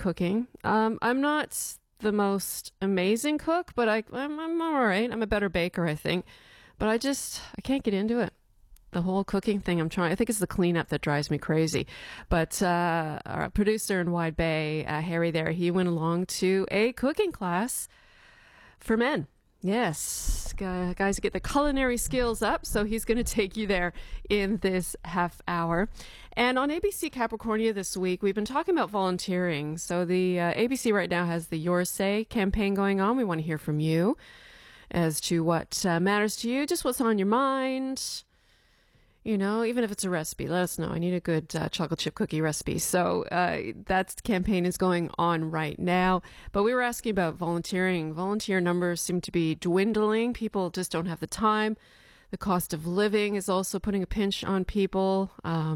cooking. I'm not the most amazing cook, but I'm all right. I'm a better baker, I think. But I can't get into it. The whole cooking thing I think it's the cleanup that drives me crazy. But our producer in Wide Bay, Harry there, he went along to a cooking class for men. Yes, guys get the culinary skills up, so he's going to take you there in this half hour. And on ABC Capricornia this week, we've been talking about volunteering. So the ABC right now has the Your Say campaign going on. We want to hear from you as to what matters to you, just what's on your mind. You know, even if it's a recipe, let us know. I need a good chocolate chip cookie recipe. So that campaign is going on right now. But we were asking about volunteering. Volunteer numbers seem to be dwindling. People just don't have the time. The cost of living is also putting a pinch on people.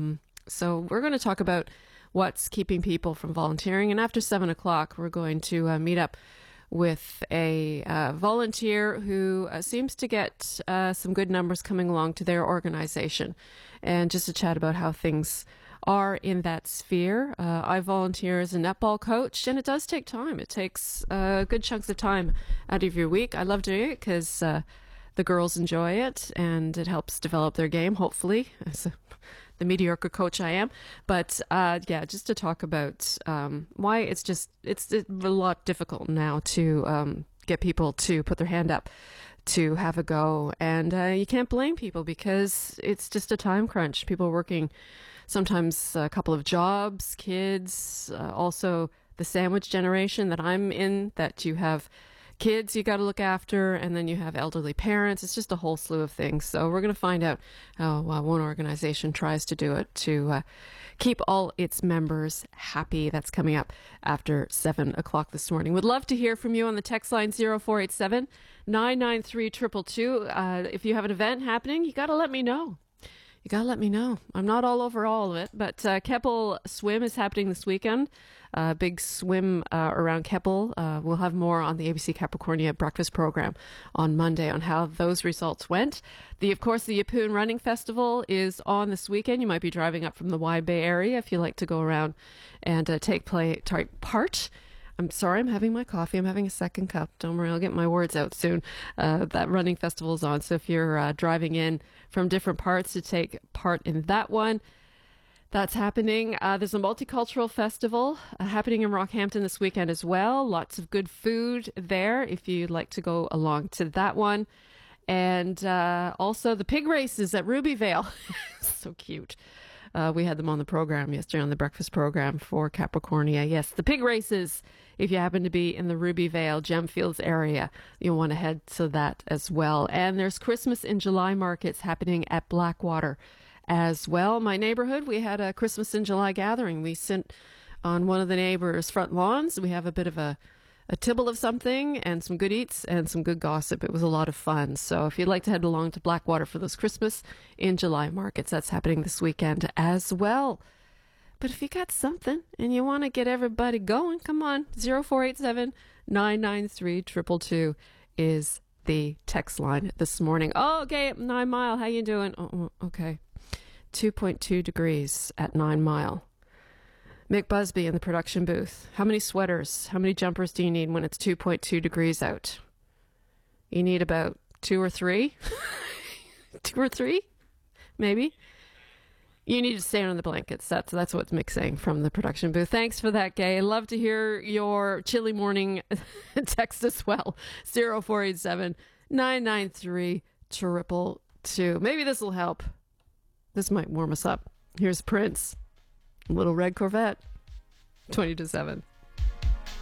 So we're going to talk about what's keeping people from volunteering. And after 7 o'clock, we're going to meet up with a volunteer who seems to get some good numbers coming along to their organization, and just to chat about how things are in that sphere. I volunteer as a netball coach, and it does take time. It takes good chunks of time out of your week. I love doing it because the girls enjoy it, and it helps develop their game, hopefully, as the mediocre coach I am. But just to talk about why it's a lot difficult now to get people to put their hand up to have a go. And you can't blame people because it's just a time crunch. People are working sometimes a couple of jobs, kids, also the sandwich generation that I'm in, that you have kids you got to look after, and then you have elderly parents. It's just a whole slew of things. So we're going to find out how one organization tries to do it to keep all its members happy. That's coming up after 7 o'clock this morning. Would love to hear from you on the text line 0487 993 222. If you have an event happening, you got to let me know. You got to let me know. I'm not all over all of it, but Keppel Swim is happening this weekend. Big swim around Keppel. We'll have more on the ABC Capricornia breakfast program on Monday on how those results went. Of course, the Yeppoon Running Festival is on this weekend. You might be driving up from the Wide Bay area if you like to go around and take part. I'm sorry, I'm having my coffee. I'm having a second cup. Don't worry, I'll get my words out soon. That running festival is on. So if you're driving in from different parts to take part in that one, that's happening. There's a multicultural festival happening in Rockhampton this weekend as well. Lots of good food there if you'd like to go along to that one. And also the pig races at Rubyvale. So cute. We had them on the program yesterday, on the breakfast program for Capricornia. Yes, the pig races. If you happen to be in the Rubyvale, Gemfields area, you'll want to head to that as well. And there's Christmas in July markets happening at Blackwater as well. My neighborhood, we had a Christmas in July gathering. We sent on one of the neighbors' front lawns. We have a bit of a tibble of something and some good eats and some good gossip. It was a lot of fun. So if you'd like to head along to Blackwater for those Christmas in July markets, that's happening this weekend as well. But if you got something and you want to get everybody going, come on. 0487 993 222 is the text line this morning. Oh, okay, 9 Mile. How you doing? Oh, okay. 2.2 degrees at 9 Mile. Mick Busby in the production booth. How many sweaters, how many jumpers do you need when it's 2.2 degrees out? You need about 2 or 3? 2 or 3? Maybe. You need to stay on the blankets. That's what Mick's saying from the production booth. Thanks for that, Gay. Love to hear your chilly morning text as well. 0487 993 222. Maybe this will help. This might warm us up. Here's Prince. Little Red Corvette. 20 to 7.